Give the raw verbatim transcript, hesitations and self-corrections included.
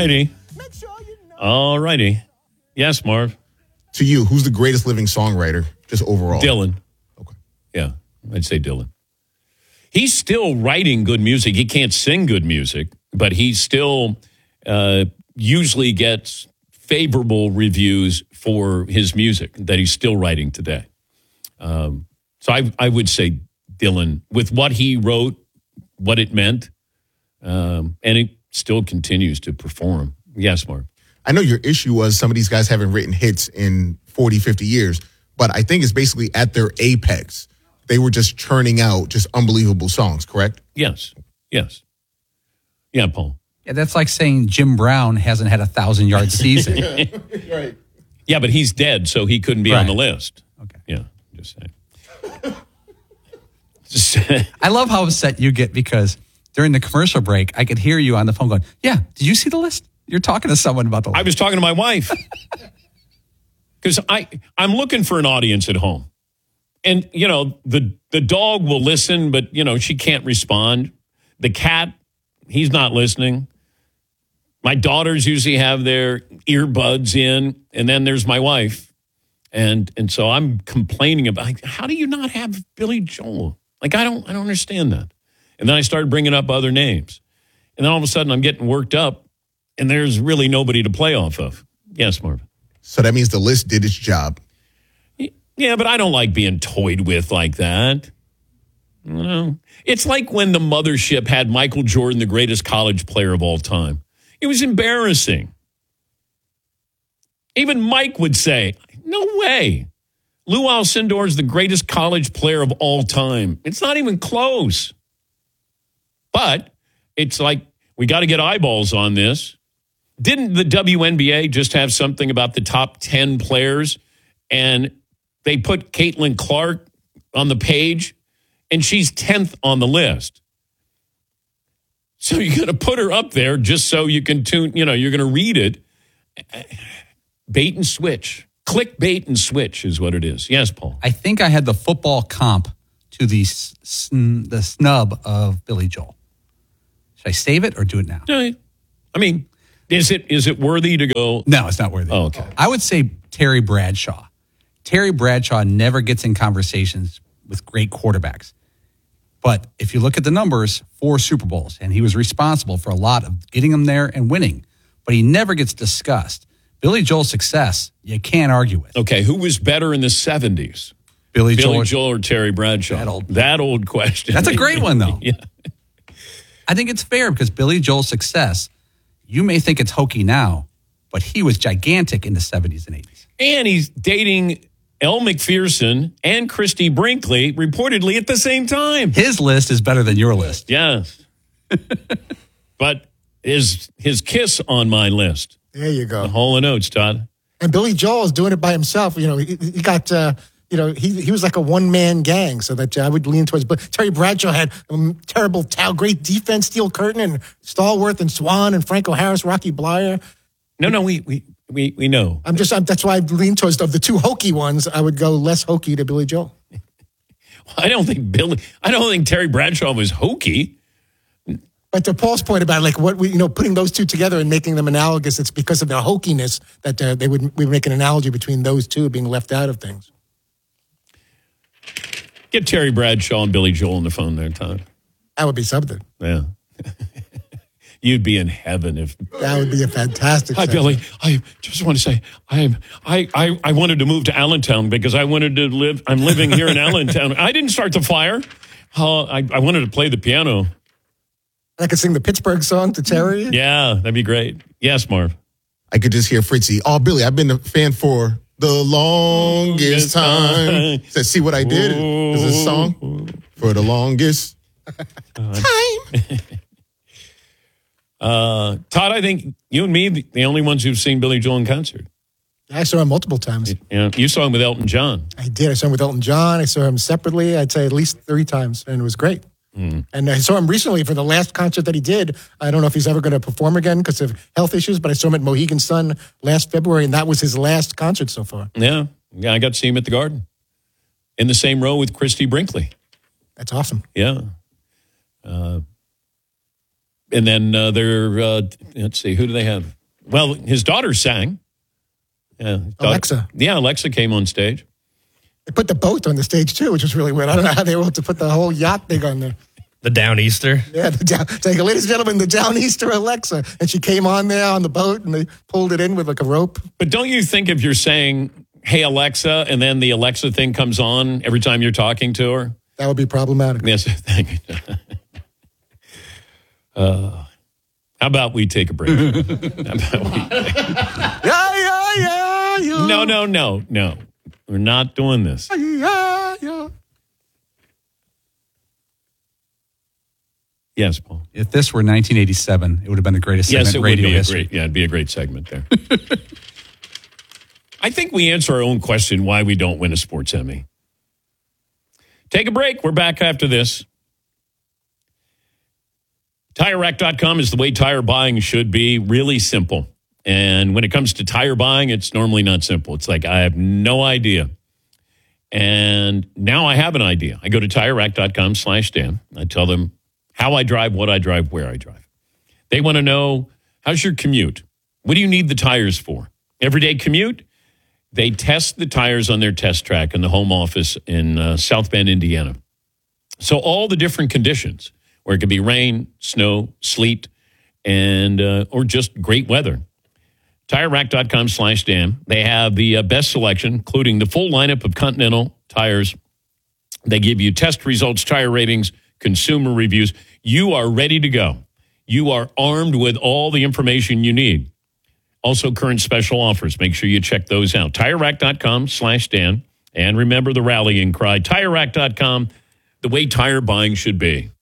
righty. All righty. Yes, Marv. To you, who's the greatest living songwriter, just overall? Dylan. Okay. Yeah, I'd say Dylan. He's still writing good music. He can't sing good music, but he still uh, usually gets favorable reviews for his music that he's still writing today. Um, so I, I would say Dylan, with what he wrote, what it meant, um, and it still continues to perform. Yes, Mark. I know your issue was some of these guys haven't written hits in forty, fifty years, but I think it's basically at their apex. They were just churning out just unbelievable songs, correct? Yes. Yes. Yeah, Paul. Yeah, that's like saying Jim Brown hasn't had a thousand-yard season. Yeah, right. Yeah, but he's dead, so he couldn't be Right. on the list. Okay. Yeah, just saying. I love how upset you get because during the commercial break, I could hear you on the phone going, yeah, did you see the list? You're talking to someone about the list. I was talking to my wife because I I'm looking for an audience at home, and you know the the dog will listen, but you know she can't respond. The cat, he's not listening. My daughters usually have their earbuds in, and then there's my wife, and and so I'm complaining about like, how do you not have Billy Joel? Like I don't I don't understand that. And then I started bringing up other names, and then all of a sudden I'm getting worked up. And there's really nobody to play off of. Yes, Marvin. So that means the list did its job. Yeah, but I don't like being toyed with like that. You know, it's like when the mothership had Michael Jordan, the greatest college player of all time. It was embarrassing. Even Mike would say, no way. Lou Alcindor is the greatest college player of all time. It's not even close. But it's like, we got to get eyeballs on this. Didn't the W N B A just have something about the top ten players? And they put Caitlin Clark on the page, and she's tenth on the list. So you're going to put her up there just so you can tune, you know, you're going to read it. Bait and switch. Click bait and switch is what it is. Yes, Paul. I think I had the football comp to the, sn- the snub of Billy Joel. Should I save it or do it now? No, I mean, is it is it worthy to go? No, it's not worthy. Oh, okay. I would say Terry Bradshaw. Terry Bradshaw never gets in conversations with great quarterbacks. But if you look at the numbers, four Super Bowls, and he was responsible for a lot of getting them there and winning, but he never gets discussed. Billy Joel's success, you can't argue with. Okay, who was better in the seventies? Billy, Billy Joel. Joel or Terry Bradshaw? That old, that old question. That's a great one, though. Yeah. I think it's fair because Billy Joel's success, you may think it's hokey now, but he was gigantic in the seventies and eighties. And he's dating Elle Macpherson and Christy Brinkley reportedly at the same time. His list is better than your list. Yes. But is his kiss on my list? There you go. The Hall and Oates, Todd. And Billy Joel is doing it by himself. You know, he, he got, uh, you know, he he was like a one-man gang, so that uh, I would lean towards. But Terry Bradshaw had um, terrible, t- great defense, Steel Curtain, and Stallworth, and Swan, and Franco Harris, Rocky Blyer. No, no, we we we, we know. I'm just, I'm, that's why I lean towards, of the two hokey ones, I would go less hokey to Billy Joel. I don't think Billy, I don't think Terry Bradshaw was hokey. But to Paul's point about like what we, you know, putting those two together and making them analogous, it's because of their hokiness that uh, they would we would make an analogy between those two being left out of things. Get Terry Bradshaw and Billy Joel on the phone there, Todd. That would be something. Yeah. You'd be in heaven if that would be a fantastic. Hi, Billy. I just want to say I I I I wanted to move to Allentown because I wanted to live. I'm living here in Allentown. I didn't start the fire. Uh, I I wanted to play the piano. I could sing the Pittsburgh song to Terry. Yeah, that'd be great. Yes, Marv. I could just hear Fritzy. Oh, Billy, I've been a fan for the longest time. Said, see what I did? Is this song for the longest time. Uh, Todd, I think you and me, the only ones who've seen Billy Joel in concert. I saw him multiple times. Yeah, you saw him with Elton John. I did. I saw him with Elton John. I saw him separately. I'd say at least three times, and it was great. Mm. And I saw him recently for the last concert that he did. I don't know if he's ever going to perform again because of health issues, but I saw him at Mohegan Sun last February, and that was his last concert so far. Yeah, yeah, I got to see him at the Garden in the same row with Christy Brinkley. That's awesome. Yeah. Uh, And then uh, they're, uh, let's see, who do they have? Well, his daughter sang. Yeah, daughter, Alexa. Yeah, Alexa came on stage. They put the boat on the stage, too, which was really weird. I don't know how they were able to put the whole yacht thing on there. The Downeaster. Yeah, the down, it's like, ladies and gentlemen, the Downeaster Alexa. And she came on there on the boat, and they pulled it in with like a rope. But don't you think if you're saying, hey, Alexa, and then the Alexa thing comes on every time you're talking to her? That would be problematic. Yes, thank you. uh, how about we take a break? How about we take- Yeah, yeah, yeah, yeah. No, no, no, no. We're not doing this. Yeah, yeah. Yes, Paul. If this were nineteen eighty-seven, it would have been the greatest segment Yes, it in would radio be a history. great. Yeah, it'd be a great segment there. I think we answer our own question why we don't win a sports Emmy. Take a break. We're back after this. Tire Rack dot com is the way tire buying should be. Really simple. And when it comes to tire buying, it's normally not simple. It's like, I have no idea. And now I have an idea. I go to Tire Rack dot com slash Dan. I tell them how I drive, what I drive, where I drive. They want to know, how's your commute? What do you need the tires for? Everyday commute? They test the tires on their test track in the home office in uh, South Bend, Indiana. So all the different conditions, where it could be rain, snow, sleet, and uh, or just great weather. Tire Rack dot com slash Dan. They have the uh, best selection, including the full lineup of Continental tires. They give you test results, tire ratings, consumer reviews. You are ready to go. You are armed with all the information you need. Also, current special offers. Make sure you check those out. Tire Rack dot com slash Dan. And remember the rallying cry. Tire Rack dot com, the way tire buying should be.